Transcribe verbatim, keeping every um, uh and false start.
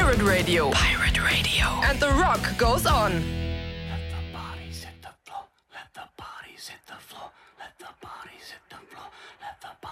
Pirate Radio. Pirate Radio. And the rock goes on. Let the bodies hit the floor. Let the bodies hit the floor. Let the bodies hit the floor. Let the bodies